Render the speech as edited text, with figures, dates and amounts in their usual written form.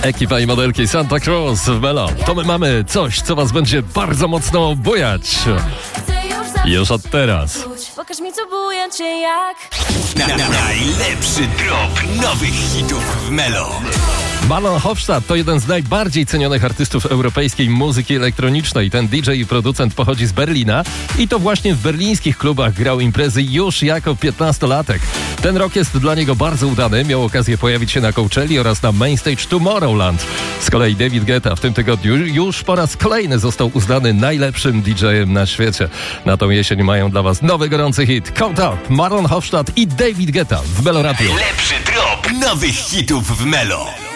Ekipa i modelki Santa Cruz w Melo. To my mamy coś, co was będzie bardzo mocno bujać. Już od teraz. Pokaż mi, co buja cię jak. Najlepszy drop nowych hitów w Melo. Malon Hofstadt to jeden z najbardziej cenionych artystów europejskiej muzyki elektronicznej. Ten DJ i producent pochodzi z Berlina i to właśnie w berlińskich klubach grał imprezy już jako 15-latek. Ten rok jest dla niego bardzo udany. Miał okazję pojawić się na Coachelli oraz na Mainstage Tomorrowland. Z kolei David Guetta w tym tygodniu już po raz kolejny został uznany najlepszym DJ-em na świecie. Na tą jesień mają dla was nowy gorący hit Caught Up, Malon Hofstadt i David Guetta w Melo Radio. Najlepszy drop nowych hitów w Melo.